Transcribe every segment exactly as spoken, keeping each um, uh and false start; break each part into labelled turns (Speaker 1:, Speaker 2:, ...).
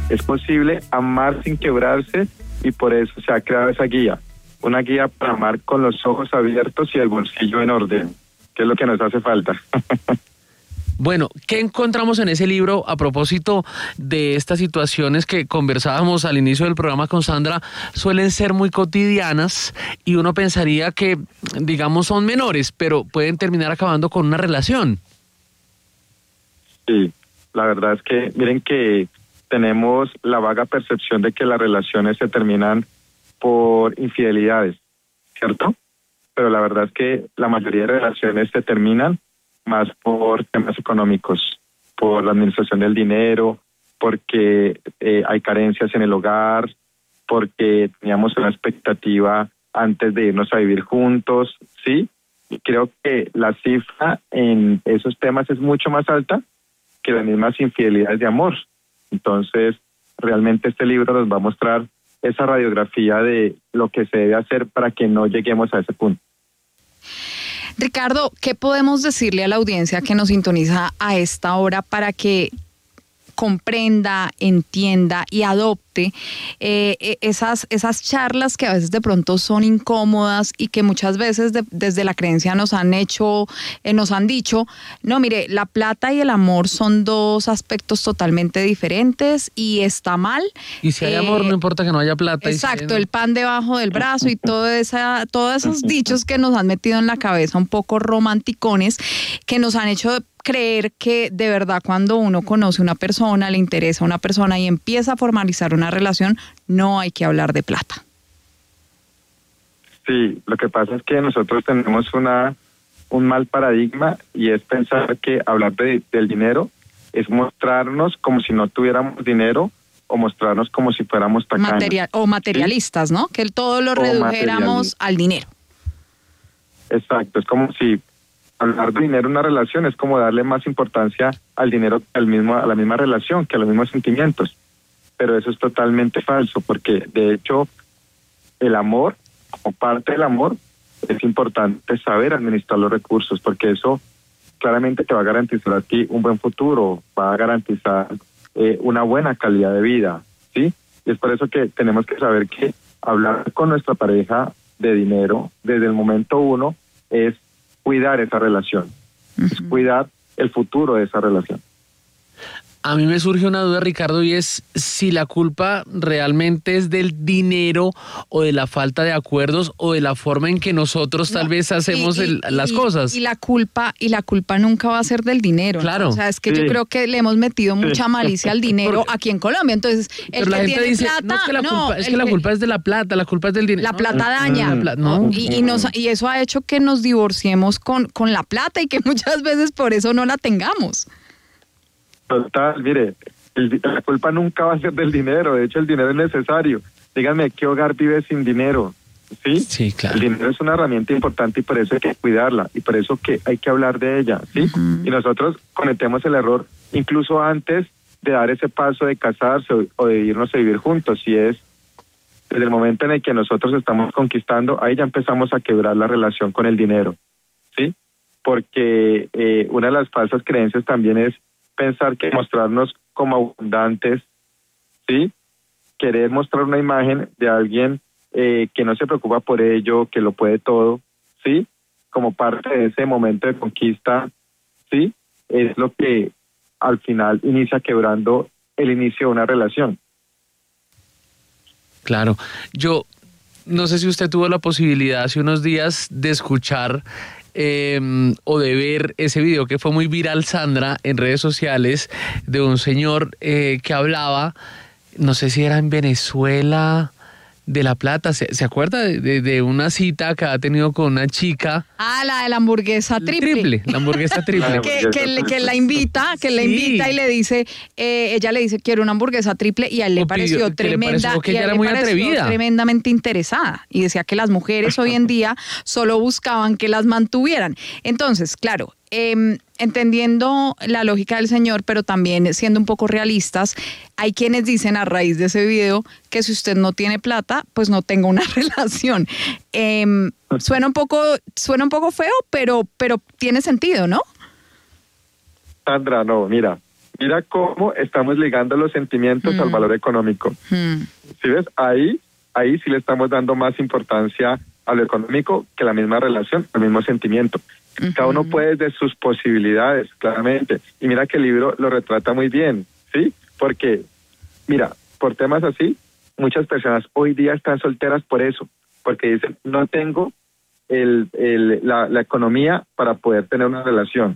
Speaker 1: Es posible amar sin quebrarse y por eso se ha creado esa guía. Una guía para amar con los ojos abiertos y el bolsillo en orden, que es lo que nos hace falta.
Speaker 2: Bueno, ¿qué encontramos en ese libro a propósito de estas situaciones que conversábamos al inicio del programa con Sandra? Suelen ser muy cotidianas y uno pensaría que, digamos, son menores, pero pueden terminar acabando con una relación.
Speaker 1: Sí, la verdad es que miren que tenemos la vaga percepción de que las relaciones se terminan por infidelidades, ¿cierto? Pero la verdad es que la mayoría de relaciones se terminan más por temas económicos, por la administración del dinero, porque eh, hay carencias en el hogar, porque teníamos una expectativa antes de irnos a vivir juntos, ¿sí? Y creo que la cifra en esos temas es mucho más alta que las mismas infidelidades de amor. Entonces, realmente este libro nos va a mostrar esa radiografía de lo que se debe hacer para que no lleguemos a ese punto.
Speaker 3: Ricardo, ¿qué podemos decirle a la audiencia que nos sintoniza a esta hora para que comprenda, entienda y adopte eh, esas, esas charlas que a veces de pronto son incómodas y que muchas veces de, desde la creencia nos han hecho, eh, nos han dicho, no, mire, la plata y el amor son dos aspectos totalmente diferentes y está mal.
Speaker 2: Y si hay eh, amor, no importa que no haya plata.
Speaker 3: Exacto,
Speaker 2: y si hay...
Speaker 3: el pan debajo del brazo y todo esa, todos esos dichos que nos han metido en la cabeza un poco romanticones, que nos han hecho creer que de verdad cuando uno conoce a una persona, le interesa a una persona y empieza a formalizar una relación, no hay que hablar de plata.
Speaker 1: Sí, lo que pasa es que nosotros tenemos una un mal paradigma y es pensar que hablar de, del dinero es mostrarnos como si no tuviéramos dinero o mostrarnos como si fuéramos tacaños.
Speaker 3: Material, o materialistas, ¿sí? ¿No? Que todo lo redujéramos al dinero.
Speaker 1: Exacto, es como si hablar de dinero en una relación es como darle más importancia al dinero que al mismo, a la misma relación, que a los mismos sentimientos. Pero eso es totalmente falso, porque de hecho el amor, como parte del amor, es importante saber administrar los recursos, porque eso claramente te va a garantizar a ti un buen futuro, va a garantizar eh, una buena calidad de vida, ¿sí? Y es por eso que tenemos que saber que hablar con nuestra pareja de dinero desde el momento uno es cuidar esa relación, uh-huh. es cuidar el futuro de esa relación.
Speaker 2: A mí me surge una duda, Ricardo, y es si la culpa realmente es del dinero o de la falta de acuerdos o de la forma en que nosotros tal no, vez hacemos y, y, el, las
Speaker 3: y,
Speaker 2: cosas.
Speaker 3: Y la culpa y la culpa nunca va a ser del dinero.
Speaker 2: Claro.
Speaker 3: ¿no? O sea, es que sí. yo creo que le hemos metido mucha malicia al dinero aquí en Colombia. Entonces, el
Speaker 2: Pero
Speaker 3: que
Speaker 2: la gente
Speaker 3: tiene
Speaker 2: dice,
Speaker 3: plata,
Speaker 2: no, es que la,
Speaker 3: no,
Speaker 2: culpa, es que la culpa es de la plata, la culpa es del dinero.
Speaker 3: La
Speaker 2: no,
Speaker 3: plata daña.
Speaker 2: La plata, no.
Speaker 3: Y, y, nos, y eso ha hecho que nos divorciemos con, con la plata y que muchas veces por eso no la tengamos.
Speaker 1: Total, mire, el, la culpa nunca va a ser del dinero, de hecho el dinero es necesario. Díganme, ¿qué hogar vive sin dinero? ¿Sí?
Speaker 2: Sí, claro.
Speaker 1: El dinero es una herramienta importante y por eso hay que cuidarla y por eso que hay que hablar de ella, ¿sí? Uh-huh. Y nosotros cometemos el error incluso antes de dar ese paso de casarse o, o de irnos a vivir juntos, y es desde el momento en el que nosotros estamos conquistando, ahí ya empezamos a quebrar la relación con el dinero, ¿sí? Porque eh, una de las falsas creencias también es pensar que mostrarnos como abundantes, ¿sí? Querer mostrar una imagen de alguien eh, que no se preocupa por ello, que lo puede todo, ¿sí? Como parte de ese momento de conquista, ¿sí? Es lo que al final inicia quebrando el inicio de una relación.
Speaker 2: Claro. Yo no sé si usted tuvo la posibilidad hace unos días de escuchar Eh, o de ver ese video que fue muy viral, Sandra, en redes sociales, de un señor eh, que hablaba, no sé si era en Venezuela, de La Plata. ¿Se, ¿se acuerda de, de, de una cita que ha tenido con una chica?
Speaker 3: Ah, la de la hamburguesa triple.
Speaker 2: Triple, la hamburguesa triple.
Speaker 3: que, que, que la invita, que sí. la invita y le dice, eh, ella le dice, quiero una hamburguesa triple, y a él le pareció
Speaker 2: pidió,
Speaker 3: tremenda,
Speaker 2: le pareció que
Speaker 3: y a
Speaker 2: ella
Speaker 3: él
Speaker 2: era
Speaker 3: le
Speaker 2: muy
Speaker 3: pareció
Speaker 2: atrevida.
Speaker 3: tremendamente interesada, y decía que las mujeres hoy en día solo buscaban que las mantuvieran. Entonces, claro, Eh, entendiendo la lógica del señor, pero también siendo un poco realistas, hay quienes dicen a raíz de ese video que si usted no tiene plata, pues no tenga una relación. Eh, suena un poco, suena un poco feo, pero, pero tiene sentido, ¿no?
Speaker 1: Sandra, no, mira, Mira cómo estamos ligando los sentimientos
Speaker 3: Mm.
Speaker 1: al valor económico.
Speaker 3: Mm.
Speaker 1: ¿Sí ves? Ahí, ahí sí le estamos dando más importancia a lo económico que la misma relación, al mismo sentimiento.
Speaker 3: Ujú.
Speaker 1: Cada uno puede desde sus posibilidades, claramente. Y mira que el libro lo retrata muy bien, ¿sí? Porque, mira, por temas así, muchas personas hoy día están solteras por eso, porque dicen, no tengo el, el, la, la economía para poder tener una relación.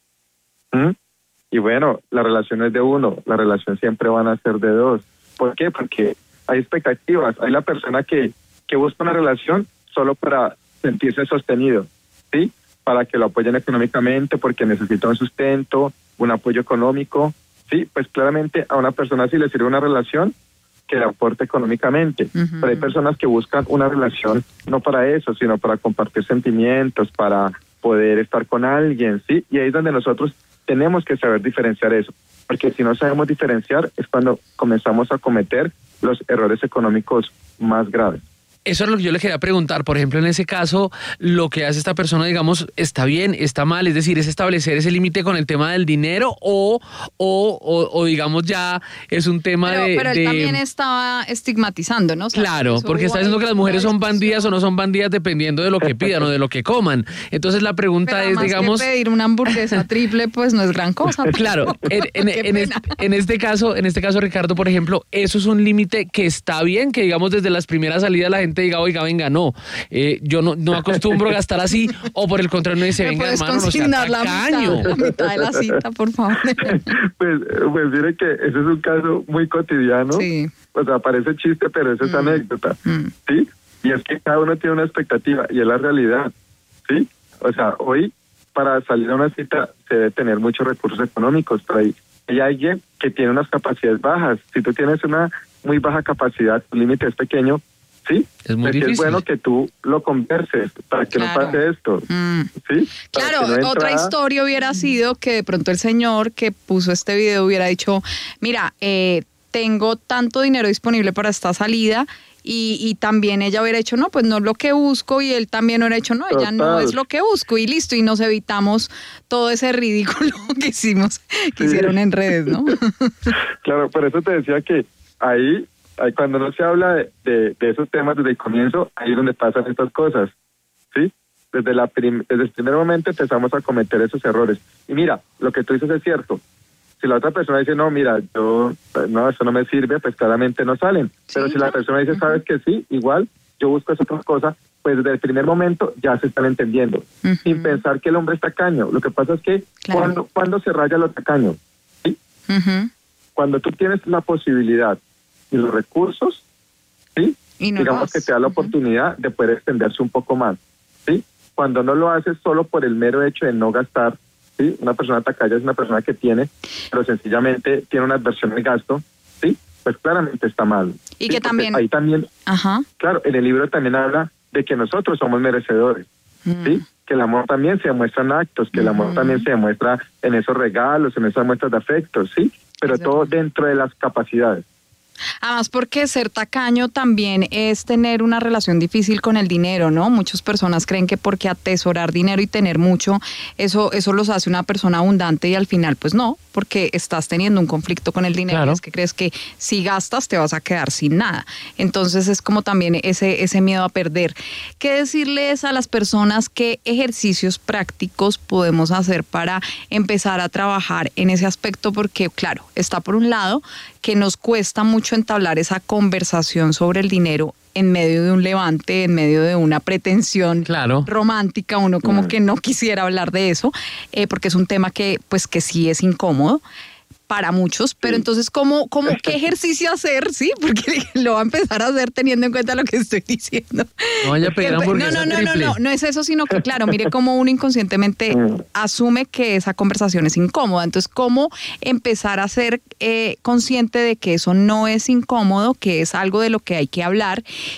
Speaker 1: ¿Mm? Y bueno, la relación es de uno, la relación siempre van a ser de dos. ¿Por qué? Porque hay expectativas, hay la persona que, que busca una relación solo para sentirse sostenido, ¿sí? Para que lo apoyen económicamente, porque necesita un sustento, un apoyo económico, ¿sí? Pues claramente a una persona sí le sirve una relación que le aporte económicamente.
Speaker 3: Ujú.
Speaker 1: Pero hay personas que buscan una relación no para eso, sino para compartir sentimientos, para poder estar con alguien, ¿sí? Y ahí es donde nosotros tenemos que saber diferenciar eso, porque si no sabemos diferenciar es cuando comenzamos a cometer los errores económicos más graves.
Speaker 2: Eso es lo que yo le quería preguntar. Por ejemplo, en ese caso, lo que hace esta persona, digamos, está bien, está mal, es decir, es establecer ese límite con el tema del dinero o, o, o, o digamos, ya es un tema
Speaker 3: Pero,
Speaker 2: de...
Speaker 3: pero él
Speaker 2: de-
Speaker 3: también estaba estigmatizando, ¿no? O sea,
Speaker 2: Claro,
Speaker 3: eso
Speaker 2: porque está
Speaker 3: hubo
Speaker 2: diciendo que
Speaker 3: ahí
Speaker 2: las mujeres
Speaker 3: una
Speaker 2: son bandidas o
Speaker 3: discusión.
Speaker 2: no son bandidas dependiendo de lo que pidan o de lo que coman. Entonces la pregunta
Speaker 3: Pero
Speaker 2: es,
Speaker 3: además
Speaker 2: digamos...
Speaker 3: que pedir una hamburguesa triple, pues no es gran cosa.
Speaker 2: Claro, en, en-
Speaker 3: Qué
Speaker 2: en
Speaker 3: pena.
Speaker 2: este, en este caso, en este caso, Ricardo, por ejemplo, eso es un límite que está bien, que digamos desde las primeras salidas la gente diga, oiga, venga, no, eh, yo no, no acostumbro a gastar así, o por el contrario no dice,
Speaker 3: ¿Me
Speaker 2: venga,
Speaker 3: puedes
Speaker 2: hermano, no sea
Speaker 3: consignar la
Speaker 2: tacaño.
Speaker 3: mitad, la mitad de la cita, por favor?
Speaker 1: Pues, pues mire que ese es un caso muy cotidiano.
Speaker 3: Sí.
Speaker 1: O sea, parece chiste, pero eso es
Speaker 3: Mm.
Speaker 1: anécdota,
Speaker 3: Mm.
Speaker 1: ¿sí? Y es que cada uno tiene una expectativa y es la realidad, ¿sí? O sea, hoy para salir a una cita se debe tener muchos recursos económicos, pero hay, hay alguien que tiene unas capacidades bajas. Si tú tienes una muy baja capacidad, tu límite es pequeño, ¿sí?
Speaker 2: Es muy
Speaker 1: Pues sí
Speaker 2: difícil.
Speaker 1: es bueno que tú lo converses para que
Speaker 3: Claro.
Speaker 1: no pase esto,
Speaker 3: Mm.
Speaker 1: ¿sí? Para
Speaker 3: Claro,
Speaker 1: que no
Speaker 3: otra
Speaker 1: entra-
Speaker 3: historia hubiera sido que de pronto el señor que puso este video hubiera dicho, mira, eh, tengo tanto dinero disponible para esta salida y, y también ella hubiera dicho, no, pues no es lo que busco y él también hubiera dicho, no, ella no
Speaker 1: Total.
Speaker 3: es lo que busco y listo y nos evitamos todo ese ridículo que hicimos, que
Speaker 1: Sí.
Speaker 3: hicieron en redes, ¿no?
Speaker 1: Claro, por eso te decía que ahí, ahí cuando no se habla de, de, de esos temas desde el comienzo, ahí es donde pasan estas cosas, ¿sí? Desde, la prim- desde el primer momento empezamos a cometer esos errores. Y mira, lo que tú dices es cierto. Si la otra persona dice, no, mira, yo, no, eso no me sirve, pues claramente no salen. Pero si la
Speaker 3: claro.
Speaker 1: persona dice, sabes que sí, igual, yo busco esas otras cosas, pues desde el primer momento ya se están entendiendo.
Speaker 3: Ujú.
Speaker 1: Sin pensar que el hombre es tacaño. Lo que pasa es que
Speaker 3: Claro.
Speaker 1: cuando, cuando se raya lo tacaño, ¿sí?
Speaker 3: Ujú.
Speaker 1: Cuando tú tienes la posibilidad y los recursos, ¿sí?
Speaker 3: Y no lo
Speaker 1: digamos que
Speaker 3: haces.
Speaker 1: te da la
Speaker 3: Ujú.
Speaker 1: oportunidad de poder extenderse un poco más, ¿sí? Cuando no lo haces solo por el mero hecho de no gastar, ¿sí? Una persona tacaña es una persona que tiene, pero sencillamente tiene una adversión al gasto, ¿sí? Pues claramente está mal.
Speaker 3: Y
Speaker 1: ¿sí?
Speaker 3: que
Speaker 1: Porque
Speaker 3: también-
Speaker 1: ahí también,
Speaker 3: Ajá.
Speaker 1: claro, en el libro también habla de que nosotros somos merecedores,
Speaker 3: Mm.
Speaker 1: ¿sí? Que el amor también se demuestra en actos, que el amor
Speaker 3: Ujú.
Speaker 1: también se demuestra en esos regalos, en esas muestras de afecto, ¿sí? Pero
Speaker 3: Es
Speaker 1: todo
Speaker 3: verdad.
Speaker 1: dentro de las capacidades.
Speaker 3: Además, porque ser tacaño también es tener una relación difícil con el dinero, ¿no? Muchas personas creen que porque atesorar dinero y tener mucho, eso, eso los hace una persona abundante y al final, pues no, porque estás teniendo un conflicto con el dinero.
Speaker 2: Claro.
Speaker 3: Y es que crees que si gastas te vas a quedar sin nada. Entonces es como también ese, ese miedo a perder. ¿Qué decirles a las personas qué ejercicios prácticos podemos hacer para empezar a trabajar en ese aspecto? Porque, claro, está por un lado que nos cuesta mucho entablar esa conversación sobre el dinero en medio de un levante, en medio de una pretensión
Speaker 2: Claro.
Speaker 3: romántica, uno como
Speaker 1: Mm.
Speaker 3: que no quisiera hablar de eso, eh, porque es un tema que, pues, que sí es incómodo para muchos, pero
Speaker 1: Sí.
Speaker 3: entonces, ¿cómo, cómo, qué ejercicio hacer? Sí, porque lo va a empezar a hacer teniendo en cuenta lo que estoy diciendo.
Speaker 2: No vaya a pedir
Speaker 3: Que-
Speaker 2: hamburguesa
Speaker 3: no, no, no, no,
Speaker 2: triple.
Speaker 3: no, no es eso, sino que claro, mire cómo uno inconscientemente
Speaker 1: Mm.
Speaker 3: asume que esa conversación es incómoda. Entonces, ¿cómo empezar a ser eh, consciente de que eso no es incómodo, que es algo de lo que hay que hablar?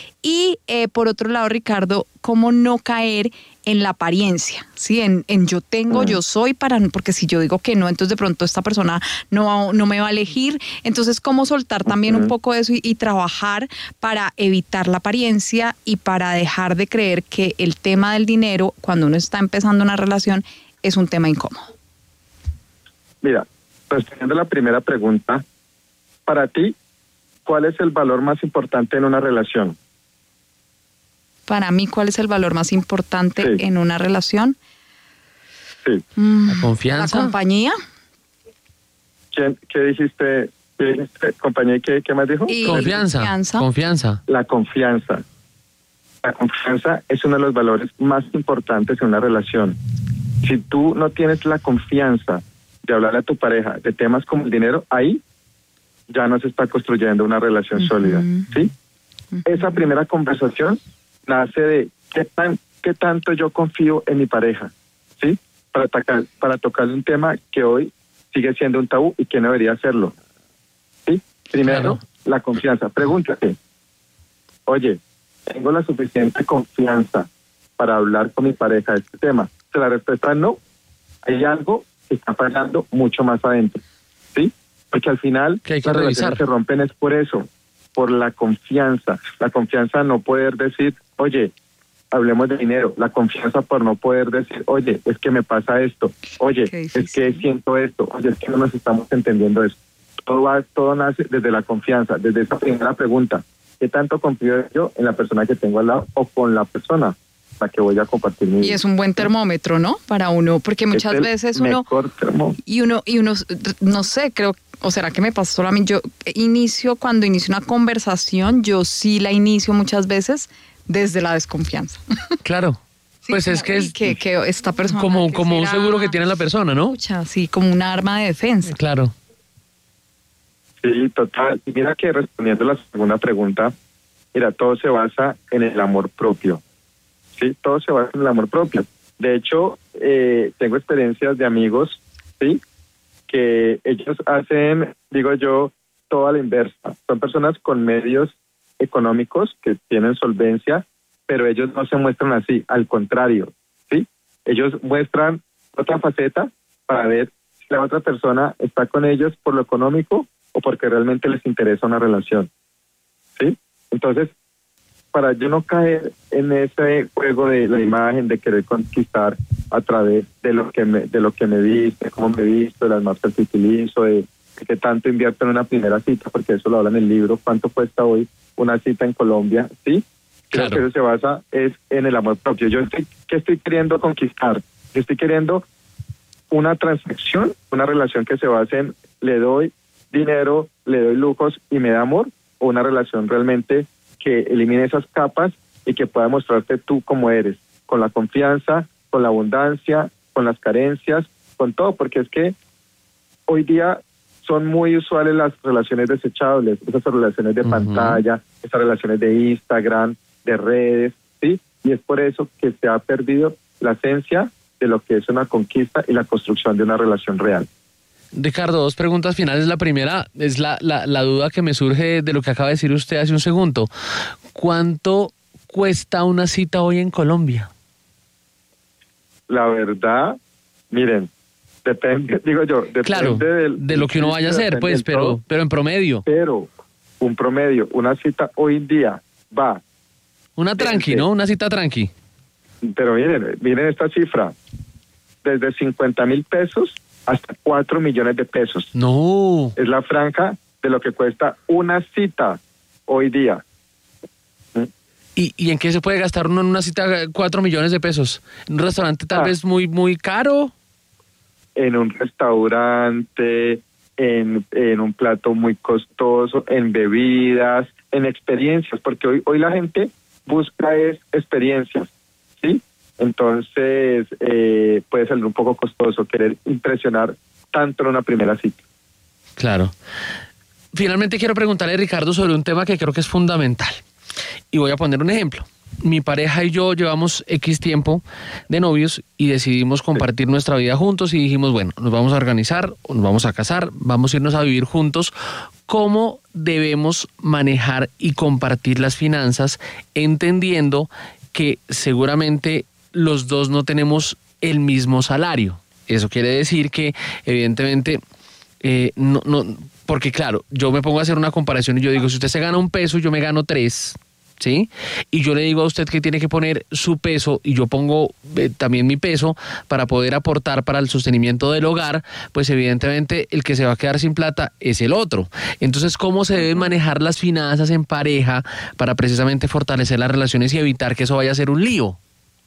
Speaker 3: Y eh, por otro lado, Ricardo, ¿cómo no caer en la apariencia? ¿Sí? En, en yo tengo,
Speaker 1: Mm.
Speaker 3: yo soy, para porque si yo digo que no, entonces de pronto esta persona no, va- no me va a elegir. Entonces, ¿cómo soltar también un
Speaker 1: Ujú.
Speaker 3: poco eso y, y trabajar para evitar la apariencia y para dejar de creer que el tema del dinero, cuando uno está empezando una relación, es un tema incómodo?
Speaker 1: Mira, respondiendo a la primera pregunta, para ti, ¿cuál es el valor más importante en una relación?
Speaker 3: Para mí, ¿cuál es el valor más importante
Speaker 1: Sí.
Speaker 3: en una relación?
Speaker 1: Sí.
Speaker 3: Mm,
Speaker 2: La confianza.
Speaker 3: La compañía.
Speaker 1: ¿Quién, ¿Qué dijiste? ¿Qué dijiste? ¿Compañía? ¿Qué, qué más dijo?
Speaker 3: Y-
Speaker 2: Confianza.
Speaker 3: Confianza.
Speaker 2: Confianza.
Speaker 1: La confianza. La confianza es uno de los valores más importantes en una relación. Si tú no tienes la confianza de hablar a tu pareja de temas como el dinero, ahí ya no se está construyendo una relación
Speaker 3: Ujú.
Speaker 1: sólida, ¿sí?
Speaker 3: Ujú.
Speaker 1: Esa primera conversación nace de qué tan qué tanto yo confío en mi pareja, ¿sí? Para tocar para tocar un tema que hoy sigue siendo un tabú y que no debería serlo, ¿sí? Primero,
Speaker 2: Claro.
Speaker 1: la confianza. Pregúntate, oye, ¿tengo la suficiente confianza para hablar con mi pareja de este tema? Si la respuesta es no, hay algo que está fallando mucho más adentro, ¿sí? Porque al final
Speaker 2: Que hay que
Speaker 1: las
Speaker 2: revisar.
Speaker 1: relaciones se rompen es por eso, por la confianza. La confianza no poder decir, oye, hablemos de dinero. La confianza por no poder decir, oye, es que me pasa esto. Oye,
Speaker 3: Qué
Speaker 1: es que
Speaker 3: difícil.
Speaker 1: siento esto. Oye, es que no nos estamos entendiendo eso. Todo va, todo nace desde la confianza, desde esa primera pregunta. ¿Qué tanto confío yo en la persona que tengo al lado o con la persona a la que voy a compartir mi vida?
Speaker 3: Y es un buen termómetro, ¿no? Para uno, porque muchas
Speaker 1: Es el
Speaker 3: veces uno
Speaker 1: mejor termómetro.
Speaker 3: y uno y uno no sé, creo, o será que me pasa solo a mí. Yo inicio cuando inicio una conversación, yo sí la inicio muchas veces desde la desconfianza.
Speaker 2: Claro.
Speaker 3: Sí,
Speaker 2: Pues es
Speaker 3: como,
Speaker 2: que
Speaker 3: uy,
Speaker 2: es
Speaker 3: que, que esta persona
Speaker 2: como,
Speaker 3: ¿qué
Speaker 2: como un
Speaker 3: será?
Speaker 2: seguro que tiene la persona, ¿no?
Speaker 3: Pucha, sí, como un arma de defensa.
Speaker 2: Claro.
Speaker 1: Sí, total. Y mira que respondiendo a la segunda pregunta, mira, todo se basa en el amor propio. Sí, todo se basa en el amor propio. De hecho, eh, tengo experiencias de amigos, sí, que ellos hacen, digo yo, todo a la inversa. Son personas con medios económicos que tienen solvencia, pero ellos no se muestran así, al contrario, sí. Ellos muestran otra faceta para ver si la otra persona está con ellos por lo económico o porque realmente les interesa una relación, ¿sí? Entonces, para yo no caer en ese juego de la imagen, de querer conquistar a través de lo que me, de lo que me viste, cómo me visto, de las máscaras que utilizo, de, de qué tanto invierto en una primera cita, porque eso lo habla en el libro, cuánto cuesta hoy una cita en Colombia, ¿sí? Creo
Speaker 2: Claro.
Speaker 1: que eso se basa es en el amor propio. Yo estoy, ¿qué estoy queriendo conquistar? Yo estoy queriendo una transacción, una relación que se base en le doy dinero, le doy lujos y me da amor, o una relación realmente que elimine esas capas y que pueda mostrarte tú como eres, con la confianza, con la abundancia, con las carencias, con todo, porque es que hoy día son muy usuales las relaciones desechables, esas relaciones de
Speaker 2: Ujú.
Speaker 1: pantalla, esas relaciones de Instagram, de redes, ¿sí? Y es por eso que se ha perdido la esencia de lo que es una conquista y la construcción de una relación real.
Speaker 2: Ricardo, dos preguntas finales. La primera es la, la, la duda que me surge de lo que acaba de decir usted hace un segundo. ¿Cuánto cuesta una cita hoy en Colombia?
Speaker 1: La verdad, miren, depende, digo yo, depende
Speaker 2: Claro,
Speaker 1: del,
Speaker 2: de lo que uno vaya a hacer,
Speaker 1: depende
Speaker 2: pues,
Speaker 1: del
Speaker 2: pero,
Speaker 1: todo,
Speaker 2: pero en promedio.
Speaker 1: pero un promedio, una cita hoy en día va,
Speaker 2: Una tranqui, ¿no? Una cita tranqui.
Speaker 1: pero miren, miren esta cifra, desde cincuenta mil pesos hasta cuatro millones de pesos.
Speaker 2: No.
Speaker 1: Es la franja de lo que cuesta una cita hoy día.
Speaker 2: ¿Y, ¿Y en qué se puede gastar uno en una cita cuatro millones de pesos? ¿En un restaurante tal
Speaker 1: Ah.
Speaker 2: vez muy, muy caro?
Speaker 1: En un restaurante, en, en un plato muy costoso, en bebidas, en experiencias, porque hoy, hoy la gente busca es experiencias, ¿sí? Entonces eh, puede salir un poco costoso querer impresionar tanto en una primera cita.
Speaker 2: Claro. Finalmente quiero preguntarle a Ricardo sobre un tema que creo que es fundamental. Y voy a poner un ejemplo. Mi pareja y yo llevamos X tiempo de novios y decidimos compartir nuestra vida juntos y dijimos, bueno, nos vamos a organizar, nos vamos a casar, vamos a irnos a vivir juntos. ¿Cómo debemos manejar y compartir las finanzas entendiendo que seguramente los dos no tenemos el mismo salario? Eso quiere decir que evidentemente eh, no, no, porque claro, yo me pongo a hacer una comparación y yo digo, si usted se gana un peso, yo me gano tres. ¿sí? Y yo le digo a usted que tiene que poner su peso y yo pongo eh, también mi peso para poder aportar para el sostenimiento del hogar, pues evidentemente el que se va a quedar sin plata es el otro. Entonces, ¿cómo se deben manejar las finanzas en pareja para precisamente fortalecer las relaciones y evitar que eso vaya a ser un lío?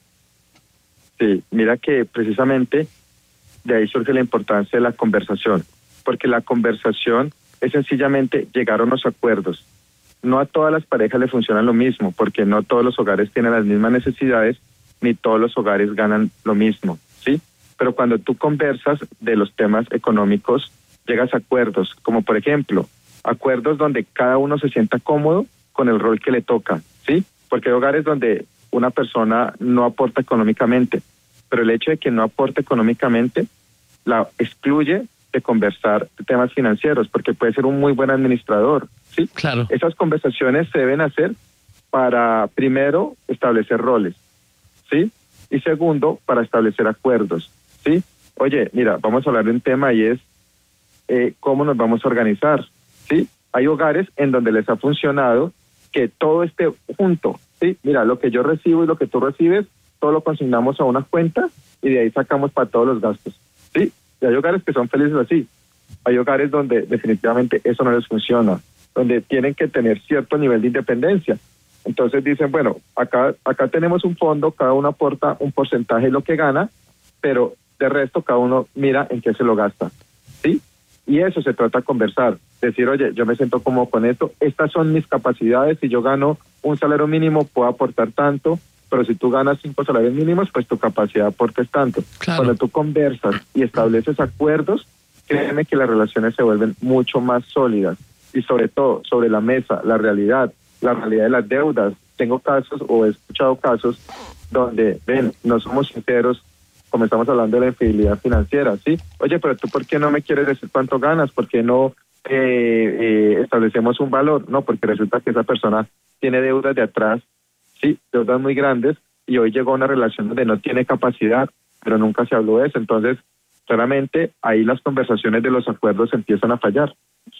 Speaker 1: Sí, mira que precisamente de ahí surge la importancia de la conversación, porque la conversación es sencillamente llegar a unos acuerdos. No a todas las parejas le funciona lo mismo, porque no todos los hogares tienen las mismas necesidades, ni todos los hogares ganan lo mismo, ¿sí? Pero cuando tú conversas de los temas económicos, llegas a acuerdos, como por ejemplo, acuerdos donde cada uno se sienta cómodo con el rol que le toca, ¿sí? Porque hay hogares donde una persona no aporta económicamente, pero el hecho de que no aporte económicamente la excluye de conversar de temas financieros, porque puede ser un muy buen administrador, ¿sí?
Speaker 2: Claro.
Speaker 1: Esas conversaciones se deben hacer para, primero, establecer roles, ¿sí? Y segundo, para establecer acuerdos, ¿sí? Oye, mira, vamos a hablar de un tema y es eh, cómo nos vamos a organizar, ¿sí? Hay hogares en donde les ha funcionado que todo esté junto, ¿sí? Mira, lo que yo recibo y lo que tú recibes, todo lo consignamos a una cuenta y de ahí sacamos para todos los gastos, ¿sí? Y hay hogares que son felices así. Hay hogares donde definitivamente eso no les funciona, donde tienen que tener cierto nivel de independencia. Entonces dicen, bueno, acá acá tenemos un fondo, cada uno aporta un porcentaje de lo que gana, pero de resto cada uno mira en qué se lo gasta, ¿sí? Y eso se trata de conversar, decir, oye, yo me siento cómodo con esto, estas son mis capacidades, si yo gano un salario mínimo puedo aportar tanto, pero si tú ganas cinco salarios mínimos, pues tu capacidad de aporte es tanto.
Speaker 2: Claro.
Speaker 1: Cuando tú conversas y estableces acuerdos, créeme que las relaciones se vuelven mucho más sólidas. Y sobre todo, sobre la mesa, la realidad, la realidad de las deudas. Tengo casos o he escuchado casos donde, ven, no somos sinceros, como estamos hablando de la infidelidad financiera, ¿sí? Oye, pero tú, ¿por qué no me quieres decir cuánto ganas? ¿Por qué no eh, eh, establecemos un valor? No, porque resulta que esa persona tiene deudas de atrás, sí, deudas muy grandes, y hoy llegó a una relación donde no tiene capacidad, pero nunca se habló de eso. Entonces, claramente, ahí las conversaciones de los acuerdos empiezan a fallar.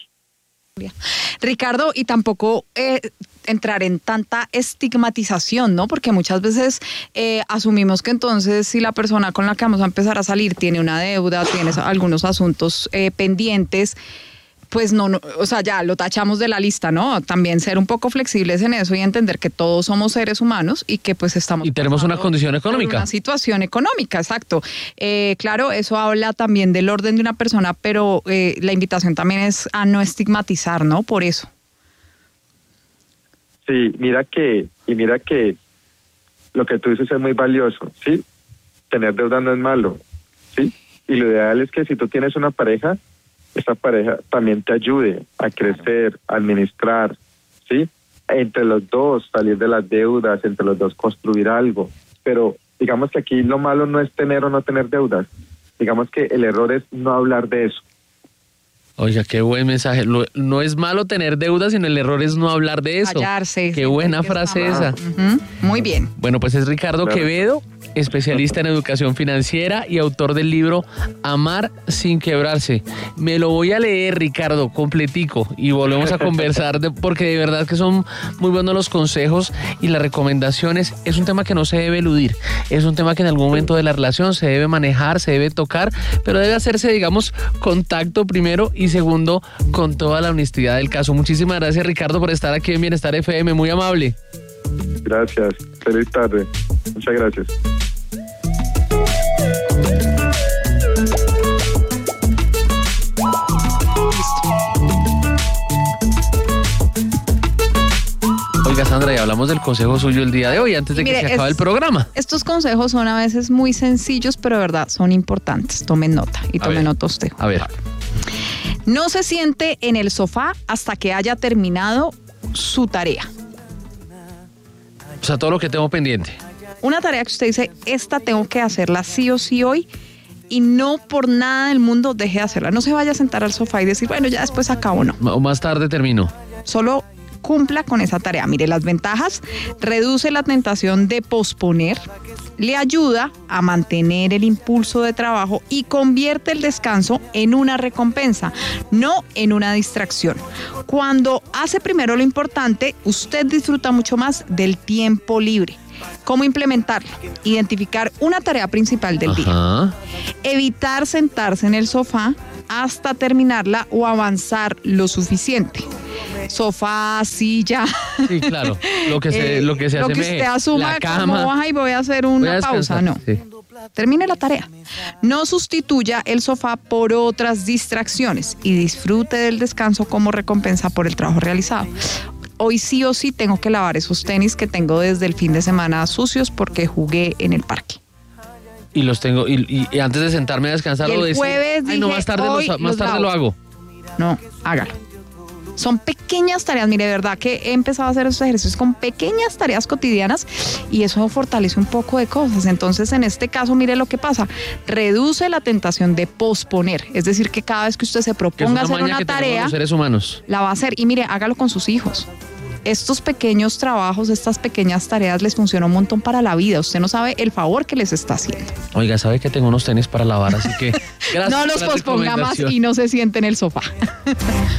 Speaker 3: Ricardo, y tampoco eh, entrar en tanta estigmatización, ¿no? Porque muchas veces eh, asumimos que entonces si la persona con la que vamos a empezar a salir tiene una deuda, tiene algunos asuntos eh, pendientes, pues no, no, o sea, ya lo tachamos de la lista, ¿no? También ser un poco flexibles en eso y entender que todos somos seres humanos y que pues estamos...
Speaker 2: Y tenemos una condición económica.
Speaker 3: Una situación económica, exacto. Eh, claro, eso habla también del orden de una persona, pero eh, la invitación también es a no estigmatizar, ¿no? Por eso.
Speaker 1: Sí, mira que, y mira que lo que tú dices es muy valioso, ¿sí? Tener deuda no es malo, ¿sí? Y lo ideal es que si tú tienes una pareja, esa pareja también te ayude a crecer, a administrar, ¿sí? Entre los dos, salir de las deudas, entre los dos construir algo. Pero digamos que aquí lo malo no es tener o no tener deudas. Digamos que el error es no hablar de eso.
Speaker 2: Oiga, qué buen mensaje. Lo, no es malo tener deudas, sino el error es no hablar de eso.
Speaker 3: Callarse.
Speaker 2: Qué buena frase esa.
Speaker 3: Uh-huh. Muy bien.
Speaker 2: Bueno, pues es Ricardo
Speaker 1: Claro.
Speaker 2: Quevedo, especialista en educación financiera y autor del libro Amar sin quebrarse. Me lo voy a leer, Ricardo, completico, y volvemos a conversar de, porque de verdad que son muy buenos los consejos y las recomendaciones. Es un tema que no se debe eludir, es un tema que en algún momento de la relación se debe manejar, se debe tocar, pero debe hacerse, digamos, contacto primero y segundo con toda la honestidad del caso. Muchísimas gracias, Ricardo, por estar aquí en Bienestar F M, muy amable.
Speaker 1: Gracias. Feliz tarde. Muchas gracias.
Speaker 2: Oiga, Sandra, y hablamos del consejo suyo el día de hoy, antes de
Speaker 3: Mire,
Speaker 2: que se acabe
Speaker 3: es,
Speaker 2: el programa.
Speaker 3: Estos consejos son a veces muy sencillos, pero de verdad son importantes. Tomen nota y
Speaker 2: A
Speaker 3: tomen
Speaker 2: ver.
Speaker 3: nota usted.
Speaker 2: A ver.
Speaker 3: No se siente en el sofá hasta que haya terminado su tarea.
Speaker 2: O sea, todo lo que tengo pendiente.
Speaker 3: Una tarea que usted dice, esta tengo que hacerla sí o sí hoy, y no por nada del mundo deje de hacerla. No se vaya a sentar al sofá y decir, bueno, ya después acabo, no.
Speaker 2: O más tarde termino.
Speaker 3: Solo cumpla con esa tarea. Mire, las ventajas: reduce la tentación de posponer, le ayuda a mantener el impulso de trabajo y convierte el descanso en una recompensa, no en una distracción. Cuando hace primero lo importante, usted disfruta mucho más del tiempo libre. ¿Cómo implementarlo? Identificar una tarea principal del
Speaker 2: Ajá.
Speaker 3: día. Evitar sentarse en el sofá hasta terminarla o avanzar lo suficiente. Sofá, silla.
Speaker 2: Sí, claro. Lo que se,
Speaker 3: eh,
Speaker 2: lo que se
Speaker 3: lo
Speaker 2: hace
Speaker 3: que usted asuma
Speaker 2: la cama.
Speaker 3: como baja y voy a hacer una
Speaker 2: Voy a
Speaker 3: pausa.
Speaker 2: descansar,
Speaker 3: No.
Speaker 2: sí.
Speaker 3: Termine la tarea. No sustituya el sofá por otras distracciones y disfrute del descanso como recompensa por el trabajo realizado. Hoy sí o sí tengo que lavar esos tenis que tengo desde el fin de semana sucios porque jugué en el parque.
Speaker 2: Y los tengo, y, y- y antes de sentarme a descansar
Speaker 3: Y el
Speaker 2: lo decía,
Speaker 3: jueves
Speaker 2: ay, no,
Speaker 3: dije,
Speaker 2: más tarde,
Speaker 3: hoy
Speaker 2: los- más
Speaker 3: los
Speaker 2: tarde
Speaker 3: lavo.
Speaker 2: lo hago.
Speaker 3: No, hágalo. Son pequeñas tareas, mire, de verdad que he empezado a hacer esos ejercicios con pequeñas tareas cotidianas y eso fortalece un poco de cosas. Entonces, en este caso, mire lo que pasa. Reduce la tentación de posponer. Es decir, que cada vez que usted se
Speaker 2: Que es
Speaker 3: proponga
Speaker 2: una
Speaker 3: hacer
Speaker 2: maña
Speaker 3: una
Speaker 2: que tenemos
Speaker 3: tarea,
Speaker 2: los seres humanos.
Speaker 3: la va a hacer. Y mire, hágalo con sus hijos. Estos pequeños trabajos, estas pequeñas tareas les funcionan un montón para la vida. Usted no sabe el favor que les está haciendo.
Speaker 2: Oiga, sabe que tengo unos tenis para lavar, así que gracias
Speaker 3: No los
Speaker 2: por la
Speaker 3: posponga más
Speaker 2: recomendación.
Speaker 3: y no se siente en el sofá.